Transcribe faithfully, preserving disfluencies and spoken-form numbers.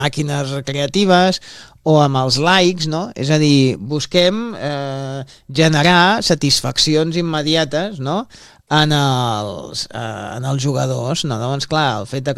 màquines recreatives o amb els likes, no? És a dir, busquem eh, generar satisfaccions immediates, no? en els, eh, en els jugadors, no? Doncs clar, el fet de